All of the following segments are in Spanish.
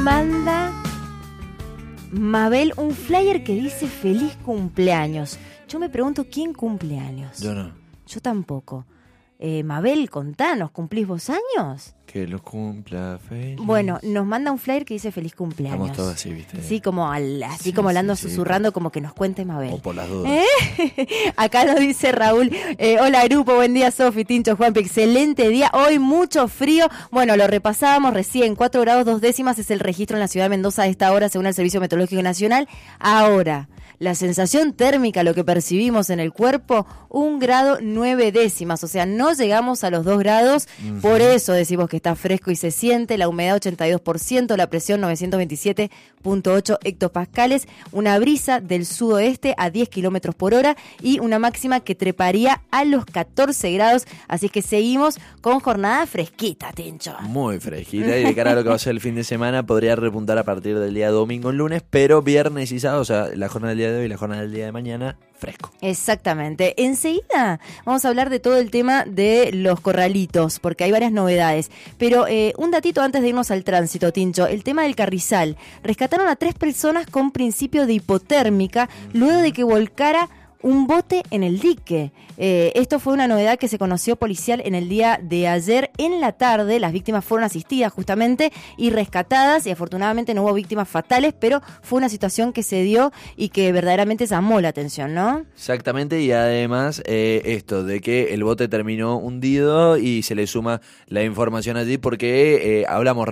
Manda Mabel un flyer que dice feliz cumpleaños. Yo me pregunto, ¿quién cumple años? Yo no. Yo tampoco. Mabel, contanos, ¿cumplís vos años? Que lo cumpla feliz. Bueno, nos manda un flyer que dice feliz cumpleaños. Estamos todos así, ¿viste? Sí, como como hablando, susurrando, como que nos cuente Mabel. O por las dudas. Acá nos dice Raúl, hola grupo, buen día Sofi, Tincho, Juanpi, excelente día, hoy mucho frío. Bueno, lo repasábamos recién, 4 grados 2 décimas es el registro en la ciudad de Mendoza a esta hora, según el Servicio Meteorológico Nacional. Ahora, la sensación térmica, lo que percibimos en el cuerpo, 1 grado 9 décimas, o sea, no llegamos a los 2 grados, por eso decimos que está fresco y se siente, la humedad 82%, la presión 927.8 hectopascales, una brisa del sudoeste a 10 kilómetros por hora y una máxima que treparía a los 14 grados, así que seguimos con jornada fresquita, Tincho. Muy fresquita, y de cara a lo que va a ser el fin de semana, podría repuntar a partir del día domingo en lunes, pero viernes y sábado, o sea, la jornada del día de hoy y la jornada del día de mañana, fresco. Exactamente. Enseguida vamos a hablar de todo el tema de los corralitos, porque hay varias novedades. Pero un datito antes de irnos al tránsito, Tincho. El tema del Carrizal. Rescataron a 3 personas con principio de hipotérmica luego de que volcara un bote en el dique. Esto fue una novedad que se conoció policial en el día de ayer en la tarde. Las víctimas fueron asistidas justamente y rescatadas y afortunadamente no hubo víctimas fatales, pero fue una situación que se dio y que verdaderamente llamó la atención, ¿no? Exactamente, y además esto de que el bote terminó hundido y se le suma la información allí porque hablamos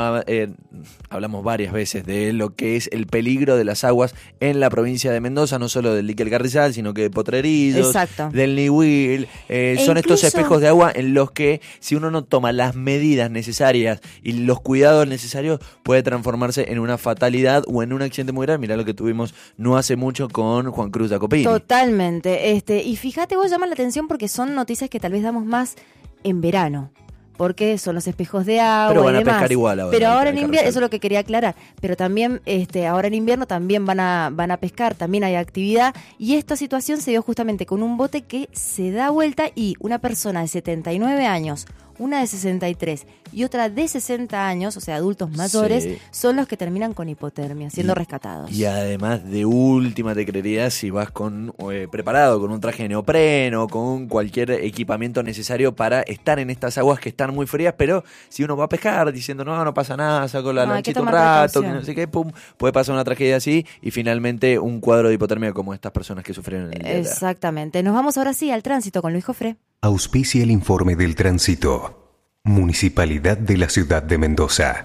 varias veces de lo que es el peligro de las aguas en la provincia de Mendoza, no solo del dique El Carrizal, sino que de Potrerillos, exacto, del Niwil, son estos espejos de agua en los que si uno no toma las medidas necesarias y los cuidados necesarios puede transformarse en una fatalidad o en un accidente muy grave. Mirá lo que tuvimos no hace mucho con Juan Cruz Jacopini. Totalmente, y fíjate, vos llaman la atención porque son noticias que tal vez damos más en verano. Porque son los espejos de agua pero van y a demás. Pescar igual ahora. Pero ahora en invierno, eso es lo que quería aclarar. Pero también, ahora en invierno también van a pescar, también hay actividad. Y esta situación se dio justamente con un bote que se da vuelta y una persona de 79 años, una de 63 y otra de 60 años, o sea, adultos mayores, sí, son los que terminan con hipotermia, siendo rescatados. Y además de última te creería si vas con preparado, con un traje de neopreno, con cualquier equipamiento necesario para estar en estas aguas que están muy frías, pero si uno va a pescar diciendo no pasa nada, saco la lanchita un rato, que no sé qué, pum, puede pasar una tragedia así y finalmente un cuadro de hipotermia como estas personas que sufrieron el día. Exactamente. Nos vamos ahora sí al tránsito con Luis Jofré. Auspicia el informe del tránsito. Municipalidad de la Ciudad de Mendoza.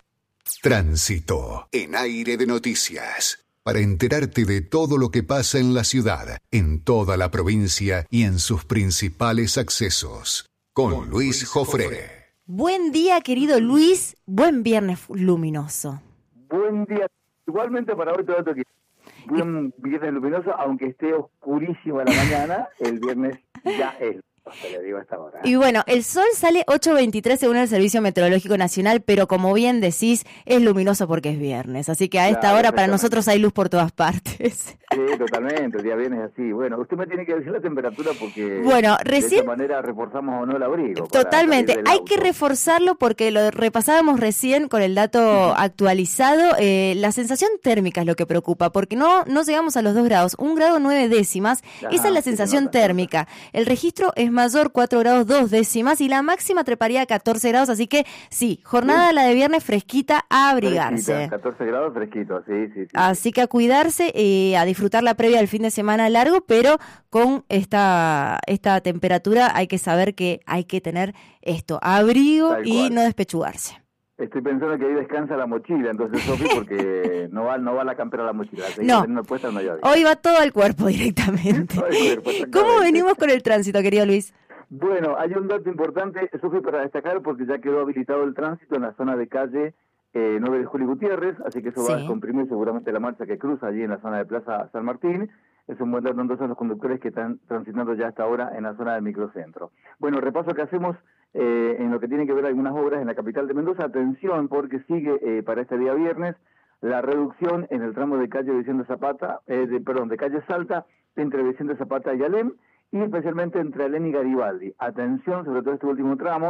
Tránsito en Aire de Noticias. Para enterarte de todo lo que pasa en la ciudad, en toda la provincia y en sus principales accesos. Con Luis Jofré. Buen día, querido Luis. Buen viernes luminoso. Buen día. Igualmente para hoy todo que buen viernes luminoso, aunque esté oscurísimo a la mañana, el viernes ya es. Le digo hasta ahora. Y bueno, el sol sale 8:23 según el Servicio Meteorológico Nacional, pero como bien decís, es luminoso porque es viernes. Así que a esta hora para nosotros hay luz por todas partes. Sí, totalmente, el día viernes es así. Bueno, usted me tiene que decir la temperatura porque bueno, recién, de esta manera reforzamos o no el abrigo. Totalmente, hay que reforzarlo porque lo repasábamos recién con el dato actualizado. La sensación térmica es lo que preocupa, porque no llegamos a los 2 grados, 1 grado 9 décimas, esa es la sensación térmica. El registro es mayor, 4 grados 2 décimas y la máxima treparía a 14 grados, así que sí, jornada la de viernes fresquita, a abrigarse. Fresquita, 14 grados fresquito, sí. Así que a cuidarse, a disfrutar la previa del fin de semana largo, pero con esta temperatura hay que saber que hay que tener abrigo y no despechugarse. Estoy pensando que ahí descansa la mochila, entonces, Sofi, porque no va la campera a la mochila. No, puesta, hoy va todo el cuerpo directamente. ¿Cómo venimos con el tránsito, querido Luis? Bueno, hay un dato importante, Sofi, para destacar, porque ya quedó habilitado el tránsito en la zona de calle 9 de Julio Gutiérrez, así que eso va a descomprimir seguramente la marcha que cruza allí en la zona de Plaza San Martín. Es un buen dato entonces los conductores que están transitando ya hasta ahora en la zona del microcentro. Bueno, repaso que hacemos en lo que tiene que ver algunas obras en la capital de Mendoza. Atención, porque sigue para este día viernes la reducción en el tramo de calle Vicente Zapata, de calle Salta, entre Vicente Zapata y Alem, y especialmente entre Alem y Garibaldi. Atención, sobre todo este último tramo,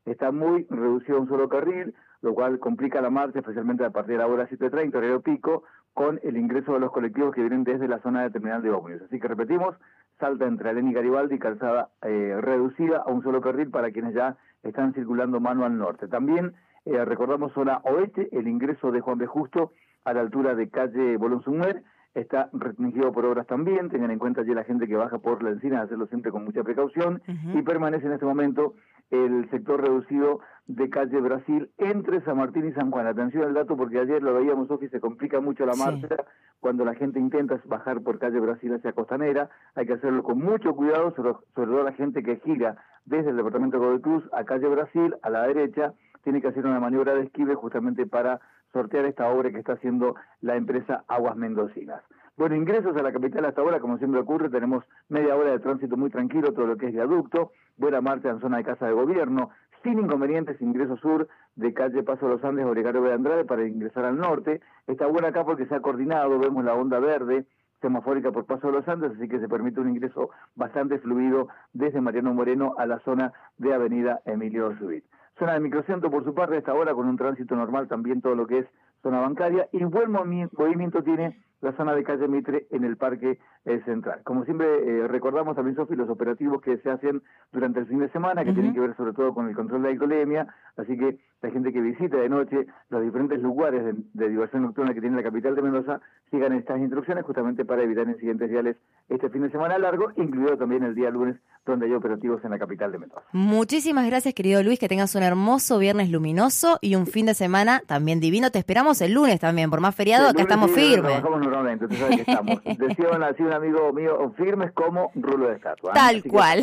está muy reducido a un solo carril, lo cual complica la marcha, especialmente a partir de la hora 7:30, horario pico, con el ingreso de los colectivos que vienen desde la zona de terminal de ómnibus. Así que repetimos, Salta entre Alén y Garibaldi, calzada reducida a un solo carril para quienes ya están circulando mano al norte. También recordamos zona oeste, el ingreso de Juan B. Justo a la altura de calle Bolón Sumer está restringido por obras también. Tengan en cuenta allí la gente que baja por la encina, hacerlo siempre con mucha precaución. Y permanece en este momento el sector reducido de calle Brasil entre San Martín y San Juan. Atención al dato, porque ayer lo veíamos, Sofi, se complica mucho la marcha cuando la gente intenta bajar por calle Brasil hacia Costanera. Hay que hacerlo con mucho cuidado, sobre todo la gente que gira desde el departamento de Godoy Cruz a calle Brasil, a la derecha, tiene que hacer una maniobra de esquive justamente para sortear esta obra que está haciendo la empresa Aguas Mendocinas. Bueno, ingresos a la capital hasta ahora, como siempre ocurre, tenemos media hora de tránsito muy tranquilo, todo lo que es viaducto, buena marcha en zona de Casa de Gobierno, sin inconvenientes, ingreso sur de calle Paso de los Andes, Olegario de Andrade, para ingresar al norte. Está buena acá porque se ha coordinado, vemos la onda verde semafórica por Paso de los Andes, así que se permite un ingreso bastante fluido desde Mariano Moreno a la zona de Avenida Emilio Zubit. Zona de Microcentro, por su parte, hasta ahora con un tránsito normal, también todo lo que es zona bancaria, y buen movimiento tiene la zona de calle Mitre en el Parque Central. Como siempre recordamos también, Sofi, los operativos que se hacen durante el fin de semana, que tienen que ver sobre todo con el control de la alcoholemia, así que la gente que visita de noche los diferentes lugares de diversión nocturna que tiene la capital de Mendoza, sigan estas instrucciones justamente para evitar incidentes viales este fin de semana largo, incluido también el día lunes, donde hay operativos en la capital de Mendoza. Muchísimas gracias, querido Luis, que tengas un hermoso viernes luminoso y un fin de semana también divino. Te esperamos el lunes también, por más feriado, acá estamos firmes. Trabajamos normalmente, tú sabes que estamos. Decían así un amigo mío, firmes como rulo de estatua. Tal cual.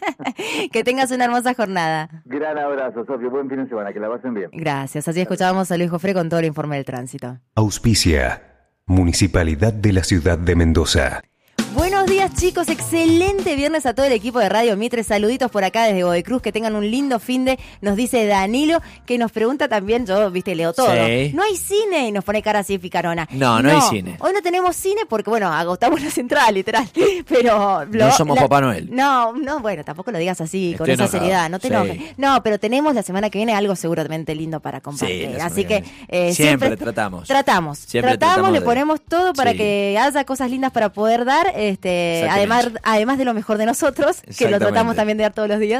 Que tengas una hermosa jornada. Gran abrazo, Sofía, buen fin de semana, que la pasen bien. Gracias, así escuchábamos a Luis Jofré con todo el informe del tránsito. Auspicia, Municipalidad de la Ciudad de Mendoza. Buenos días, chicos, excelente viernes a todo el equipo de Radio Mitre, saluditos por acá desde Godoy Cruz, que tengan un lindo finde, nos dice Danilo, que nos pregunta también, yo, viste, leo todo, ¿no hay cine? Y nos pone cara así picarona. No hay cine. Hoy no tenemos cine porque, bueno, agotamos la central, literal, pero... No somos Papá Noel. No, bueno, tampoco lo digas así, con esa seriedad, no te enojes. No, pero tenemos la semana que viene algo seguramente lindo para compartir, así que... siempre tratamos. Siempre tratamos, le ponemos todo para que haya cosas lindas para poder dar, además de lo mejor de nosotros, que lo tratamos también de dar todos los días,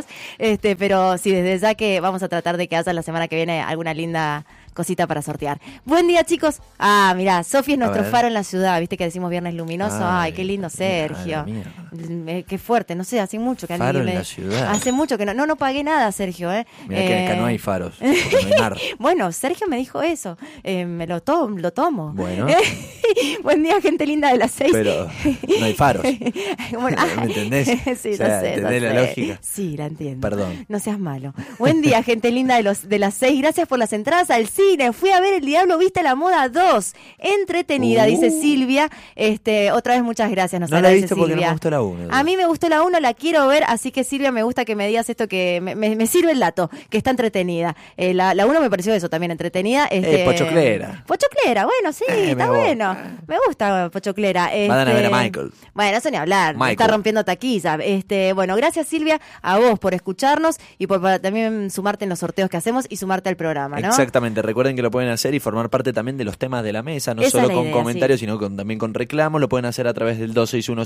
pero sí, desde ya que vamos a tratar de que haya la semana que viene alguna linda cosita para sortear. Buen día, chicos. Mirá, Sofi es nuestro faro en la ciudad, viste que decimos viernes luminoso. Ay, qué lindo, Sergio. Qué fuerte, no sé, hace mucho que faro en la ciudad. Hace mucho que no pagué nada, Sergio. Mirá que acá no hay faros, no hay mar. Bueno, Sergio me dijo eso, me lo tomo. Bueno. Buen día, gente linda de las 6. Pero no hay faros. Bueno, ¿me entendés? Sí, o sea, sé. ¿entendés la lógica? Sí, la entiendo. Perdón. No seas malo. Buen día, gente linda de las 6. Gracias por las entradas al cine. Fui a ver El Diablo Viste a la Moda 2. Entretenida, dice Silvia. Otra vez muchas gracias. Nos no la he visto Silvia. Porque no me gustó la 1. A mí me gustó la 1, la quiero ver, así que Silvia, me gusta que me digas esto, que me sirve el dato, que está entretenida. La 1 me pareció eso, también entretenida. Pochoclera. Pochoclera, bueno, sí, está bueno. Me gusta Pochoclera. Van a ver a Michael. Bueno, eso ni hablar, está rompiendo taquilla. Bueno, gracias, Silvia, a vos por escucharnos y por también sumarte en los sorteos que hacemos y sumarte al programa, ¿no? Exactamente, recuerden que lo pueden hacer y formar parte también de los temas de la mesa, no solo con comentarios, sino también con reclamos. Lo pueden hacer a través del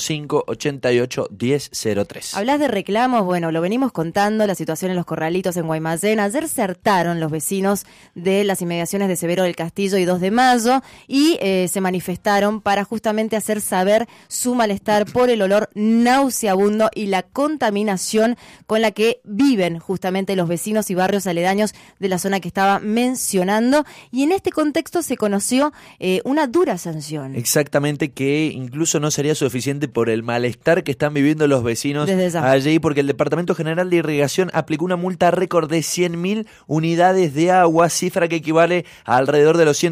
2615-88-1003. Hablas de reclamos, bueno, lo venimos contando, la situación en los corralitos en Guaymallén. Ayer se hartaron los vecinos de las inmediaciones de Severo del Castillo y 2 de Mayo y se manifestaron para justamente hacer saber su malestar por el olor nauseabundo y la contaminación con la que viven justamente los vecinos y barrios aledaños de la zona que estaba mencionando, y en este contexto se conoció una dura sanción. Exactamente, que incluso no sería suficiente por el malestar que están viviendo los vecinos allí, porque el Departamento General de Irrigación aplicó una multa récord de 100.000 unidades de agua, cifra que equivale a alrededor de los 120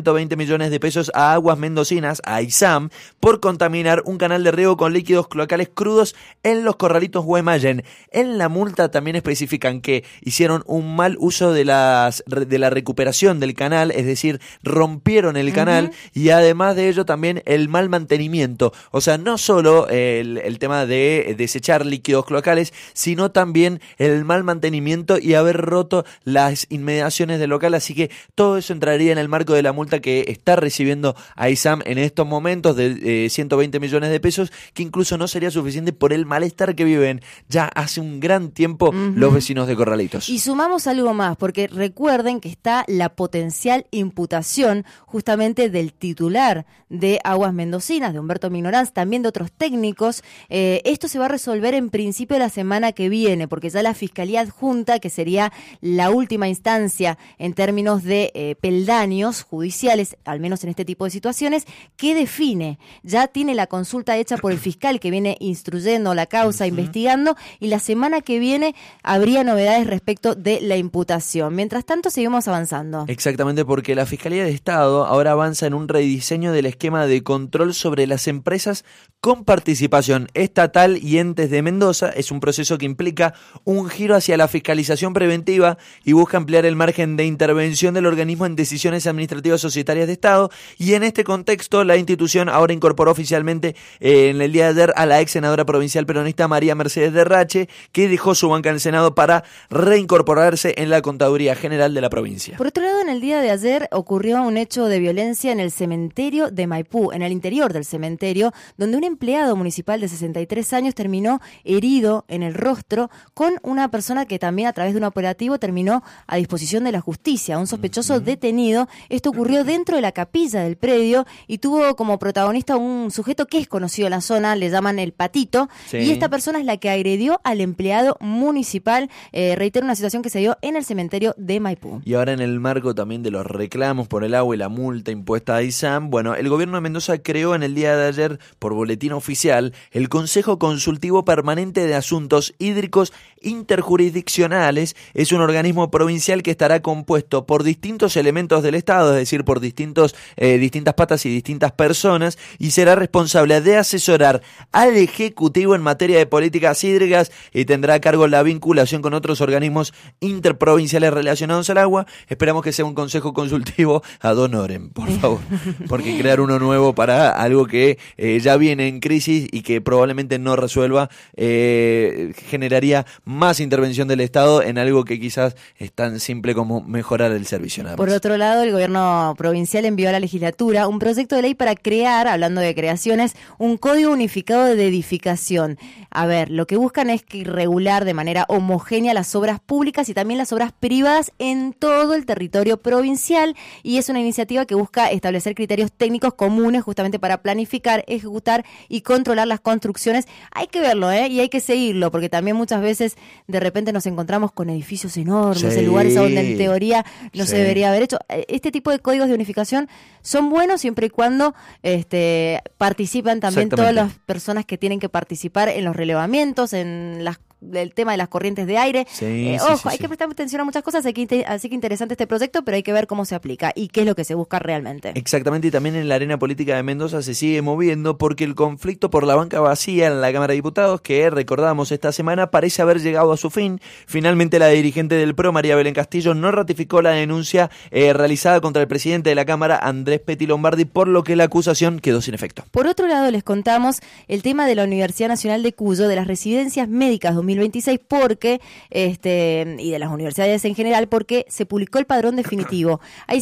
millones de pesos a Aguas Mendocinas, a AISAM, por contaminar un canal de riego con líquidos cloacales crudos en los corralitos Guaymallén. En la multa también especifican que hicieron un mal uso de la recuperación del canal, es decir, rompieron el canal, y además de ello también el mal mantenimiento. O sea, no solo el tema de desechar líquidos cloacales, sino también el mal mantenimiento y haber roto las inmediaciones del local. Así que todo eso entraría en el marco de la multa que está recibiendo AISAM en estos momentos de 120 millones de pesos, que incluso no sería suficiente por el malestar que viven ya hace un gran tiempo los vecinos de Corralitos. Y sumamos algo más, porque recuerden que está la potencial imputación justamente del titular de Aguas Mendocinas, de Humberto Mignoranz, también de otros técnicos. Esto se va a resolver en principio la semana que viene, porque ya la Fiscalía Adjunta, que sería la última instancia en términos de peldaños judiciales, al menos en este tipo de situaciones, que define, ya tiene la consulta hecha por el fiscal que viene instruyendo la causa, investigando, y la semana que viene habría novedades respecto de la imputación. Mientras tanto, seguimos avanzando. Exactamente, porque la Fiscalía de Estado ahora avanza en un rediseño del esquema de control sobre las empresas con participación estatal y entes de Mendoza. Es un proceso que implica un giro hacia la fiscalización preventiva y busca ampliar el margen de intervención del organismo en decisiones administrativas societarias de Estado, y en este contexto la institución ahora incorporó oficialmente en el día de ayer a la ex senadora provincial peronista María Mercedes Derrache, que dejó su banca en el Senado para reincorporarse en la Contaduría General de la provincia. Por otro lado, en el día de ayer ocurrió un hecho de violencia en el cementerio de Maipú, en el interior del cementerio, donde un empleado municipal de 63 años terminó herido en el rostro con una persona que también a través de un operativo terminó a disposición de la justicia, un sospechoso detenido. Esto ocurrió dentro de la capilla del predio y tuvo como protagonista un sujeto que es conocido en la zona, le llaman el Patito, y esta persona es la que agredió al empleado municipal. Reitero, una situación que se dio en el cementerio de Maipú. Y ahora, en el marco también de los reclamos por el agua y la multa impuesta a AISAM, bueno, el gobierno de Mendoza creó en el día de ayer, por boletín oficial, el Consejo Consultivo Permanente de Asuntos Hídricos Interjurisdiccionales. Es un organismo provincial que estará compuesto por distintos elementos del Estado, es decir, por distintas patas y distintas personas, y será responsable de asesorar al Ejecutivo en materia de políticas hídricas, y tendrá a cargo la vinculación con otros organismos interprovinciales relacionados al agua. Esperamos que sea un consejo consultivo ad honorem, por favor, porque crear uno nuevo para algo que ya viene en crisis y que probablemente no resuelva generaría más intervención del Estado en algo que quizás es tan simple como mejorar el servicio, nada más. Por otro lado, el gobierno provincial envió a la legislatura un proyecto de ley para crear, hablando de creaciones, un código unificado de edificación. A ver, lo que buscan es que regular de manera homogénea las obras públicas y también las obras privadas en todo el territorio provincial, y es una iniciativa que busca establecer criterios técnicos comunes justamente para planificar, ejecutar y controlar las construcciones. Hay que verlo, y hay que seguirlo, porque también muchas veces de repente nos encontramos con edificios enormes, en lugares donde en teoría no se debería haber hecho. Este tipo de códigos de unificación son buenos siempre y cuando participan también todas las personas que tienen que participar en los relevamientos, en el tema de las corrientes de aire. Hay que prestar atención a muchas cosas, así que interesante este proyecto, pero hay que ver cómo se aplica y qué es lo que se busca realmente. Exactamente, y también en la arena política de Mendoza se sigue moviendo, porque el conflicto por la banca vacía en la Cámara de Diputados, que recordamos esta semana, parece haber llegado a su fin. Finalmente, la dirigente del PRO, María Belén Castillo, no ratificó la denuncia realizada contra el presidente de la Cámara, Andrés Peti Lombardi, por lo que la acusación quedó sin efecto. Por otro lado, les contamos el tema de la Universidad Nacional de Cuyo, de las residencias médicas 2026, porque y de las universidades en general, porque se publicó el padrón definitivo. Hay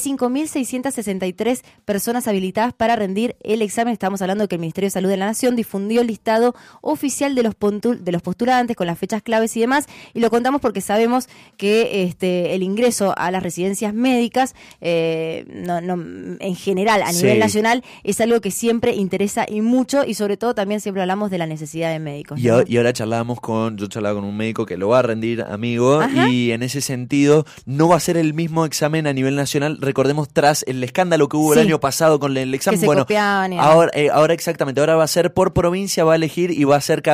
5.663 personas habilitadas para rendir el examen. Estamos hablando de que el Ministerio de Salud de la Nación difundió el listado oficial de los postulantes con las fechas claves y demás, y lo contamos porque sabemos que el ingreso a las residencias médicas en general a nivel nacional es algo que siempre interesa y mucho, y sobre todo también siempre hablamos de la necesidad de médicos, ¿no? Y ahora charlábamos yo charlado con un médico que lo va a rendir, amigo, Ajá. y en ese sentido no va a ser el mismo examen a nivel nacional. Recordemos, tras el escándalo que hubo el año pasado con el examen, que se copiaban y ahora exactamente, ahora va a ser por provincia, va a elegir y va a hacer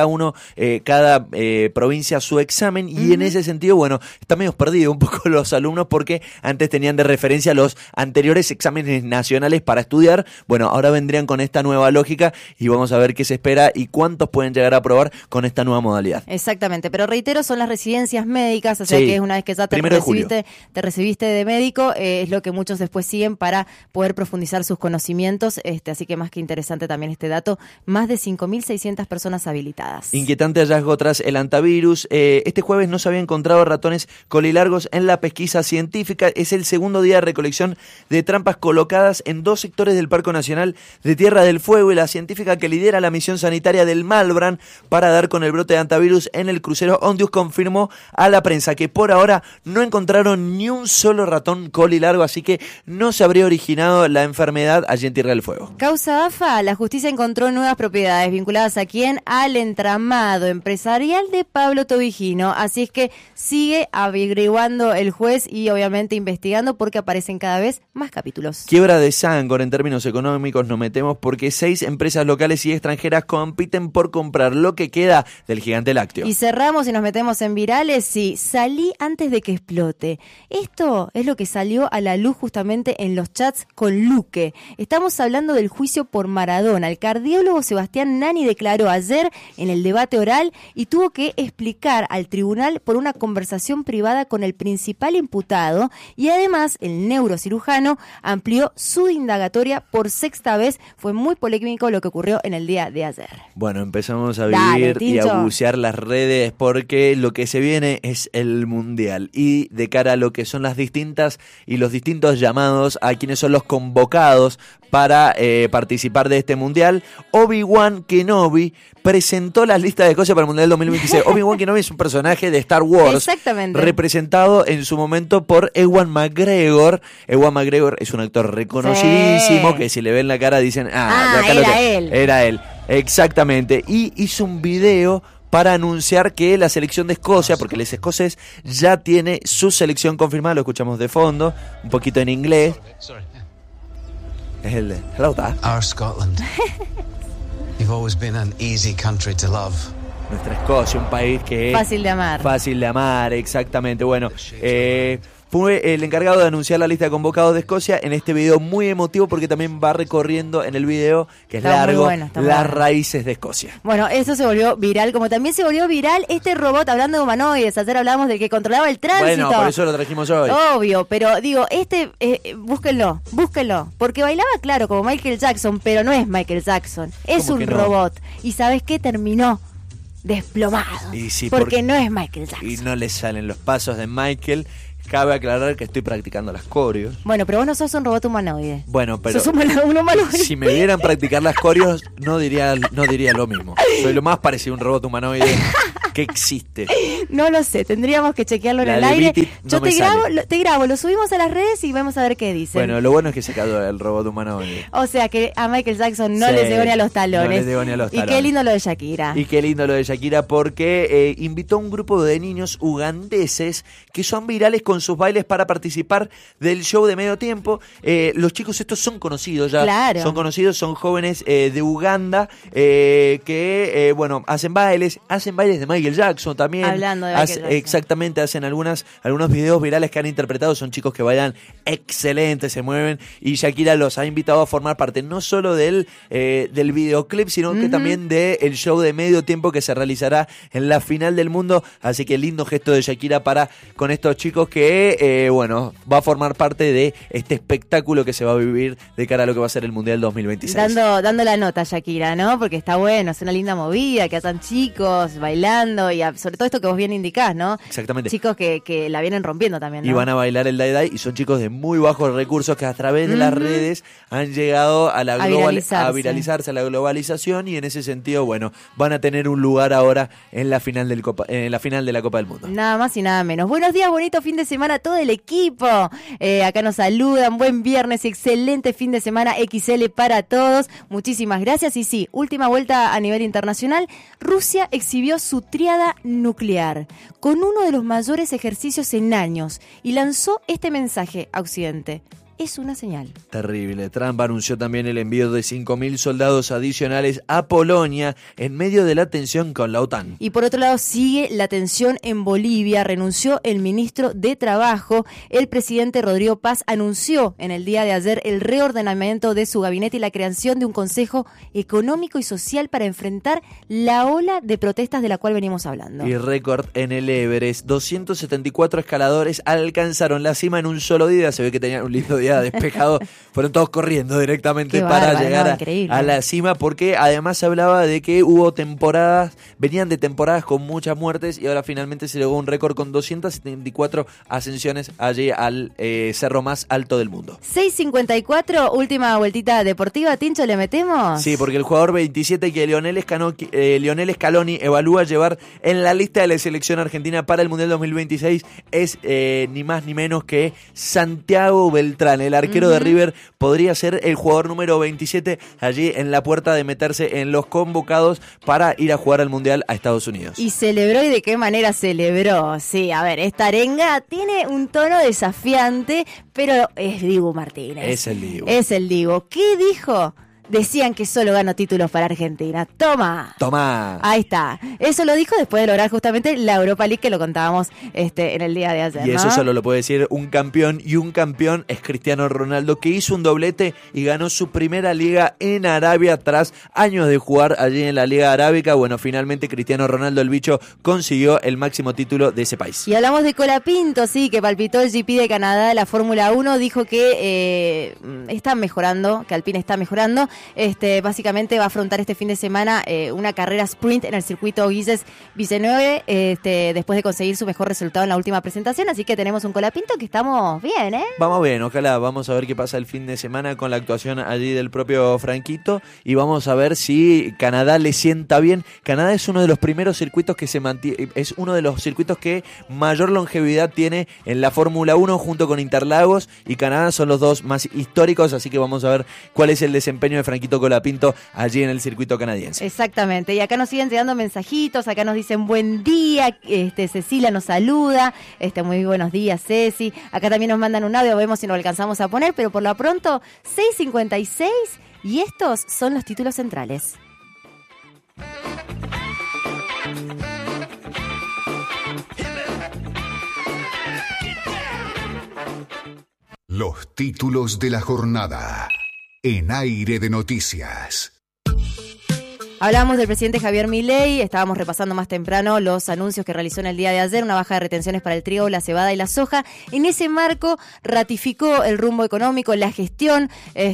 cada provincia su examen, y en ese sentido, bueno, está medio perdido un poco los alumnos porque antes tenían de referencia los anteriores exámenes nacionales para estudiar. Bueno, ahora vendrían con esta nueva lógica y vamos a ver qué se espera y cuántos pueden llegar a aprobar con esta nueva modalidad. Exactamente, pero reitero, son las residencias médicas, o sea Sí. que es una vez que ya te recibiste de médico, es lo que muchos después siguen para poder profundizar sus conocimientos, así que más que interesante también este dato, más de 5.600 personas habilitadas. Inquietante hallazgo tras el antivirus. Este jueves no se había encontrado ratones colilargos en la pesquisa científica. Es el segundo día de recolección de trampas colocadas en 2 sectores del Parque Nacional de Tierra del Fuego, y la científica que lidera la misión sanitaria del Malbrán para dar con el brote de antivirus en el crucero Ondius confirmó a la prensa que por ahora no encontraron ni un solo ratón colilargo, así que no se habría originado la enfermedad allí en Tierra del Fuego. Causa AFA, la justicia encontró nuevas propiedades vinculadas a quién, al entramado empresarial de Pablo Tobigino, así es que sigue averiguando el juez y obviamente investigando porque aparecen cada vez más capítulos. Quiebra de Sangor en términos económicos nos metemos porque 6 empresas locales y extranjeras compiten por comprar lo que queda del gigante lácteo. Y cerramos y nos metemos en virales. Sí, salí antes de que explote. Esto es lo que salió a la luz justamente en los chats con Luque. Estamos hablando del juicio por Maradona. El cardiólogo Sebastián Nani declaró ayer en el debate oral y tuvo que explicar al tribunal por una conversación privada con el principal imputado, y además el neurocirujano amplió su indagatoria por 6ª vez. Fue muy polémico lo que ocurrió en el día de ayer. Bueno, empezamos a vivir y a bucear las redes porque lo que se viene es el Mundial, y de cara a lo que son las distintas y los distintos llamados a quienes son los convocados para participar de este Mundial, Obi-Wan Kenobi presentó las listas de Escocia para el Mundial 2026. Obi-Wan Kenobi es un personaje de Star Wars. Exactamente. Representado en su momento por Ewan McGregor. Ewan McGregor es un actor reconocidísimo que si le ven la cara dicen, era él. Exactamente. Y hizo un video para anunciar que la selección de Escocia, porque él es escocés, ya tiene su selección confirmada. Lo escuchamos de fondo, un poquito en inglés. Es el de Hello, Dad. Our Scotland. You've always been an easy country to love. Nuestra Escocia, un país que es fácil de amar. Fácil de amar, exactamente. Bueno, fue el encargado de anunciar la lista de convocados de Escocia en este video muy emotivo, porque también va recorriendo en el video, que es largo, las raíces de Escocia. Bueno, eso se volvió viral, como también se volvió viral este robot, hablando de humanoides. Ayer hablamos del que controlaba el tránsito. Bueno, por eso lo trajimos hoy. Obvio, pero digo, búsquenlo, porque bailaba, claro, como Michael Jackson, pero no es Michael Jackson, es un robot. ¿Y sabes qué? Terminó desplomado, y sí, porque no es Michael Jackson. Y no le salen los pasos de Michael. Cabe aclarar que estoy practicando las coreos. Bueno, pero vos no sos un robot humanoide. Bueno, pero sos un humanoide. Si me vieran practicar las coreos, no diría lo mismo. Soy lo más parecido a un robot humanoide que existe. No lo sé, tendríamos que chequearlo en el aire. Yo te grabo, lo subimos a las redes y vamos a ver qué dicen. Bueno, lo bueno es que se quedó el robot humanoide. O sea que a Michael Jackson no le llegó ni a los talones. No le llegó ni a los talones. Y qué lindo lo de Shakira. Y qué lindo lo de Shakira, porque invitó a un grupo de niños ugandeses que son virales con sus bailes para participar del show de medio tiempo. Los chicos estos son conocidos ya. Claro. Son conocidos, son jóvenes de Uganda que, hacen bailes de Michael Jackson también. Hablando de Michael Jackson. Exactamente, hacen algunos videos virales que han interpretado. Son chicos que bailan excelente, se mueven, y Shakira los ha invitado a formar parte no solo del videoclip, sino que también del show de medio tiempo que se realizará en la final del mundo. Así que lindo gesto de Shakira con estos chicos que, va a formar parte de este espectáculo que se va a vivir de cara a lo que va a ser el Mundial 2026. Dando la nota, Shakira, ¿no? Porque está bueno, es una linda movida, que hacen chicos bailando y sobre todo esto que vos bien indicás, ¿no? Exactamente. Chicos que la vienen rompiendo también, ¿no? Y van a bailar el Dai Dai, y son chicos de muy bajos recursos que a través de las redes han llegado a viralizarse, a la globalización, y en ese sentido, van a tener un lugar ahora en la final de la Copa del Mundo. Nada más y nada menos. Buenos días, bonito fin de semana a todo el equipo. Acá nos saludan, buen viernes, excelente fin de semana XL para todos. Muchísimas gracias. Y sí, última vuelta a nivel internacional. Rusia exhibió su tríada nuclear, con uno de los mayores ejercicios en años, y lanzó este mensaje a Occidente. Es una señal. Terrible. Trump anunció también el envío de 5.000 soldados adicionales a Polonia en medio de la tensión con la OTAN. Y por otro lado sigue la tensión en Bolivia. Renunció el ministro de Trabajo. El presidente Rodrigo Paz anunció en el día de ayer el reordenamiento de su gabinete y la creación de un consejo económico y social para enfrentar la ola de protestas de la cual venimos hablando. Y récord en el Everest. 274 escaladores alcanzaron la cima en un solo día. Se ve que tenían un lindo día despejado, fueron todos corriendo directamente para llegar a la cima, porque además se hablaba de que hubo temporadas, venían de temporadas con muchas muertes y ahora finalmente se logró un récord con 274 ascensiones allí al cerro más alto del mundo. 6:54, última vueltita deportiva, Tincho, ¿le metemos? Sí, porque el jugador 27 que Lionel Scaloni evalúa llevar en la lista de la selección argentina para el Mundial 2026 es ni más ni menos que Santiago Beltrán. El arquero de River podría ser el jugador número 27 allí en la puerta de meterse en los convocados para ir a jugar al Mundial a Estados Unidos. Y celebró, y de qué manera celebró. Sí, a ver, esta arenga tiene un tono desafiante, pero es Dibu Martínez. Es el Dibu. Es el Dibu. ¿Qué dijo? Decían que solo ganó títulos para Argentina. ¡Toma! Ahí está. Eso lo dijo después de lograr justamente la Europa League, que lo contábamos en el día de ayer, y ¿no? eso solo lo puede decir un campeón, y un campeón es Cristiano Ronaldo, que hizo un doblete y ganó su primera liga en Arabia tras años de jugar allí en la Liga Arábica. Bueno, finalmente Cristiano Ronaldo, el bicho, consiguió el máximo título de ese país. Y hablamos de Colapinto, sí, que palpitó el GP de Canadá de la Fórmula 1, dijo que están mejorando, que Alpine está mejorando. Básicamente va a afrontar este fin de semana una carrera sprint en el circuito Gilles Villeneuve, después de conseguir su mejor resultado en la última presentación, así que tenemos un Colapinto que estamos bien, ¿eh? Vamos bien, ojalá, vamos a ver qué pasa el fin de semana con la actuación allí del propio Franquito, y vamos a ver si Canadá le sienta bien. Canadá es uno de los primeros circuitos que se mantiene, es uno de los circuitos que mayor longevidad tiene en la Fórmula 1 junto con Interlagos, y Canadá son los dos más históricos, así que vamos a ver cuál es el desempeño de Franquito Colapinto allí en el circuito canadiense. Exactamente, y acá nos siguen llegando mensajitos, acá nos dicen buen día, Cecilia nos saluda, muy buenos días Ceci, acá también nos mandan un audio, vemos si nos alcanzamos a poner, pero por lo pronto 6:56 y estos son los títulos centrales. Los títulos de la jornada en Aire de Noticias. Hablamos del presidente Javier Milei, estábamos repasando más temprano los anuncios que realizó en el día de ayer, una baja de retenciones para el trigo, la cebada y la soja. En ese marco ratificó el rumbo económico, la gestión,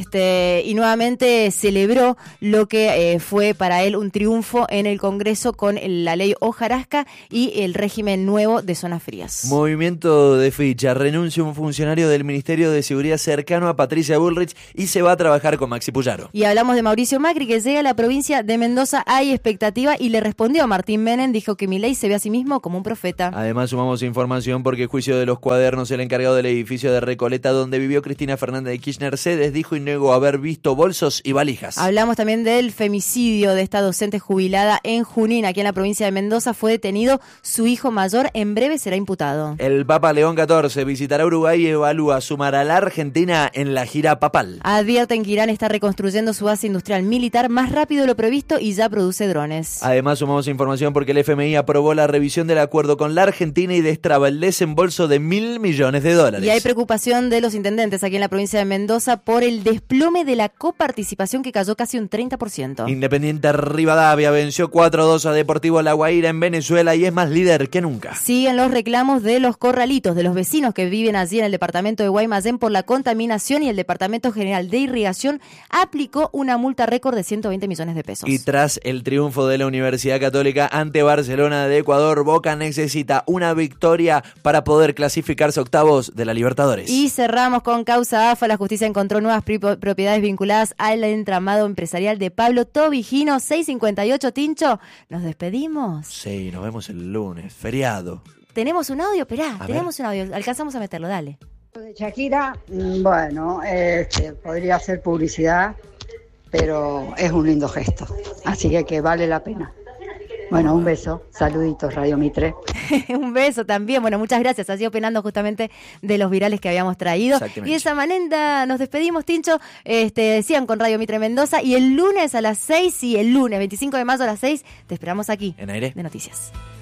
y nuevamente celebró lo que fue para él un triunfo en el Congreso con la ley hojarasca y el régimen nuevo de zonas frías. Movimiento de ficha, renuncia un funcionario del Ministerio de Seguridad cercano a Patricia Bullrich y se va a trabajar con Maxi Puyaro. Y hablamos de Mauricio Macri, que llega a la provincia de Mendoza. Hay expectativa, y le respondió a Martín Menem, dijo que Milei se ve a sí mismo como un profeta. Además sumamos información porque el juicio de los cuadernos, el encargado del edificio de Recoleta donde vivió Cristina Fernández de Kirchner, se desdijo y negó haber visto bolsos y valijas. Hablamos también del femicidio de esta docente jubilada en Junín, aquí en la provincia de Mendoza. Fue detenido su hijo mayor, en breve será imputado. El Papa León XIV visitará Uruguay y evalúa sumar a la Argentina en la gira papal. Advierten que Irán está reconstruyendo su base industrial militar más rápido de lo previsto y ya produce drones. Además sumamos información porque el FMI aprobó la revisión del acuerdo con la Argentina y destraba el desembolso de $1.000 millones. Y hay preocupación de los intendentes aquí en la provincia de Mendoza por el desplome de la coparticipación, que cayó casi un 30%. Independiente Rivadavia venció 4-2 a Deportivo La Guaira en Venezuela y es más líder que nunca. Siguen los reclamos de los corralitos, de los vecinos que viven allí en el departamento de Guaymallén por la contaminación, y el Departamento General de Irrigación aplicó una multa récord de 120 millones de pesos. Y tras el triunfo de la Universidad Católica ante Barcelona de Ecuador, Boca necesita una victoria para poder clasificarse a octavos de la Libertadores. Y cerramos con causa AFA. La justicia encontró nuevas propiedades vinculadas al entramado empresarial de Pablo Tobigino. 6:58, Tincho. ¿Nos despedimos? Sí, nos vemos el lunes, feriado. Tenemos un audio, tenemos un audio. Alcanzamos a meterlo, dale. De Shakira, bueno, podría ser publicidad, pero es un lindo gesto, así que vale la pena. Bueno, un beso, saluditos Radio Mitre. Un beso también. Bueno, muchas gracias. Ha sido opinando justamente de los virales que habíamos traído. Y de esa manera nos despedimos, Tincho. Decían con Radio Mitre Mendoza. Y el lunes a las 6, y el lunes 25 de mayo a las 6, te esperamos aquí en Aire de Noticias.